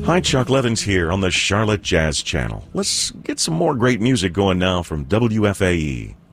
Hi, Chuck Levins here on the Charlotte Jazz Channel. Let's get some more great music going now from WFAE.